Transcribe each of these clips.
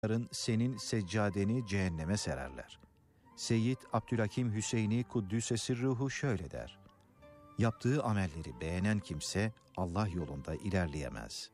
senin seccadeni cehenneme sererler. Seyyid Abdülhakim Hüseyini Kuddüs'e sirruhu şöyle der: yaptığı amelleri beğenen kimse Allah yolunda ilerleyemez.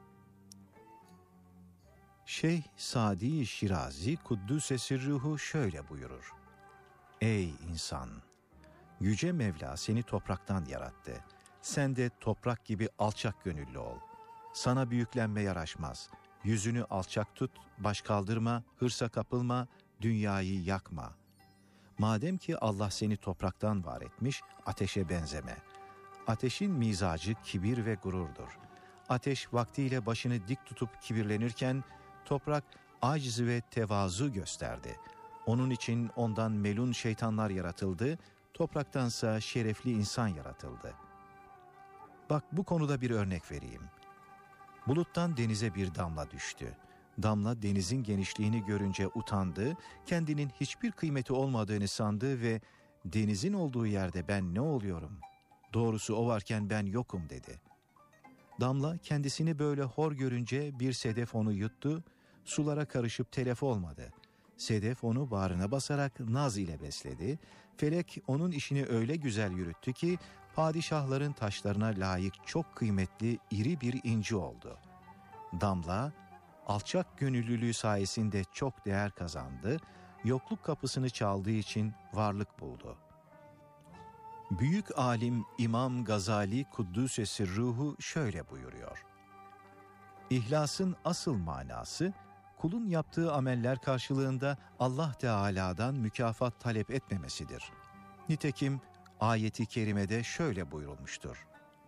Şeyh Sadi Şirazi Kuddüs'e sirruhu şöyle buyurur: ey insan! Yüce Mevla seni topraktan yarattı. Sen de toprak gibi alçak gönüllü ol. Sana büyüklenme yaraşmaz. Yüzünü alçak tut, baş kaldırma, hırsa kapılma, dünyayı yakma. Madem ki Allah seni topraktan var etmiş, ateşe benzeme. Ateşin mizacı kibir ve gururdur. Ateş vaktiyle başını dik tutup kibirlenirken, toprak aciz ve tevazu gösterdi. Onun için ondan melun şeytanlar yaratıldı, topraktansa şerefli insan yaratıldı. Bak bu konuda bir örnek vereyim. Buluttan denize bir damla düştü. Damla denizin genişliğini görünce utandı, kendinin hiçbir kıymeti olmadığını sandı ve denizin olduğu yerde ben ne oluyorum? Doğrusu o varken ben yokum dedi. Damla kendisini böyle hor görünce bir sedef onu yuttu, sulara karışıp telef olmadı. Sedef onu bağrına basarak naz ile besledi. Felek onun işini öyle güzel yürüttü ki padişahların taşlarına layık çok kıymetli iri bir inci oldu. Damla alçak gönüllülüğü sayesinde çok değer kazandı, yokluk kapısını çaldığı için varlık buldu. Büyük alim İmam Gazali Kuddüs'e sirruhu şöyle buyuruyor: İhlasın asıl manası, kulun yaptığı ameller karşılığında Allah Teala'dan mükafat talep etmemesidir. Nitekim ayeti kerimede şöyle buyurulmuştur: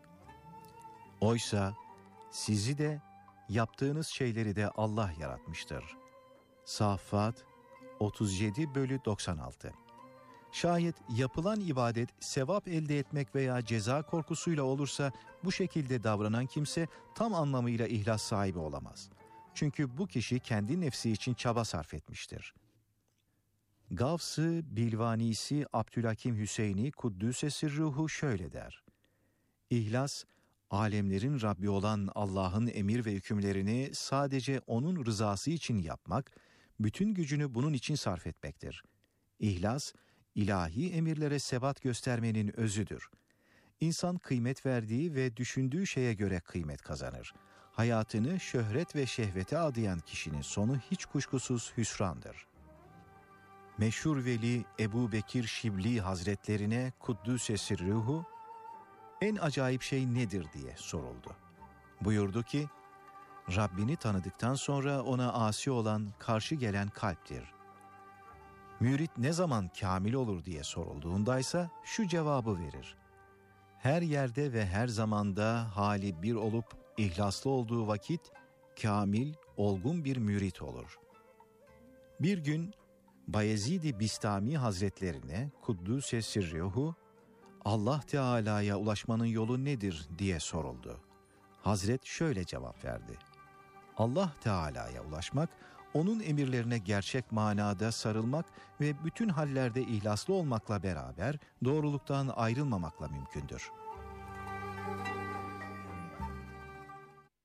oysa sizi de yaptığınız şeyleri de Allah yaratmıştır. Saffat 37/96. Şayet yapılan ibadet sevap elde etmek veya ceza korkusuyla olursa bu şekilde davranan kimse tam anlamıyla ihlas sahibi olamaz. Çünkü bu kişi kendi nefsi için çaba sarf etmiştir. Gavs-ı Bilvanisi Abdülhakim Hüseyini Kuddüs'e sirruhu şöyle der: İhlas, alemlerin Rabbi olan Allah'ın emir ve hükümlerini sadece O'nun rızası için yapmak, bütün gücünü bunun için sarf etmektir. İhlas, ilahi emirlere sebat göstermenin özüdür. İnsan kıymet verdiği ve düşündüğü şeye göre kıymet kazanır. Hayatını şöhret ve şehvete adayan kişinin sonu hiç kuşkusuz hüsrandır. Meşhur veli Ebu Bekir Şibli Hazretlerine Kuddüs'e sirruhu en acayip şey nedir diye soruldu. Buyurdu ki, Rabbini tanıdıktan sonra ona asi olan karşı gelen kalptir. Mürit ne zaman kamil olur diye sorulduğundaysa şu cevabı verir: her yerde ve her zamanda hali bir olup ihlaslı olduğu vakit kamil, olgun bir mürit olur. Bir gün Bayezid-i Bistami Hazretlerine Kuddüs'e sirruhu Allah Teala'ya ulaşmanın yolu nedir diye soruldu. Hazret şöyle cevap verdi: Allah Teala'ya ulaşmak, onun emirlerine gerçek manada sarılmak ve bütün hallerde ihlaslı olmakla beraber doğruluktan ayrılmamakla mümkündür.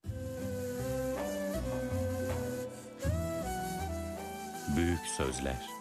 Büyük sözler.